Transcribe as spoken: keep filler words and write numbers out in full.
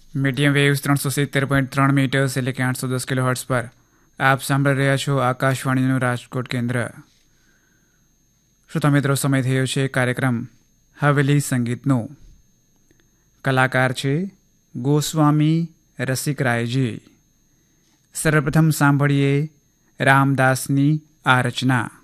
Medium waves ત્રણસો સિત્તેર point ત્રણ મીટર્સ એટલે કે આઠસો દસ કિલો હર્ટ્સ પર આપ સાંભળી રહ્યા છો આકાશવાણીનું રાજકોટ કેન્દ્ર. શ્રોતા મિત્રો, સમય થયો છે કાર્યક્રમ હવેલી સંગીતનો. કલાકાર છે ગોસ્વામી રસિકરાયજી. સર્વપ્રથમ સાંભળીએ રામદાસની આ રચના.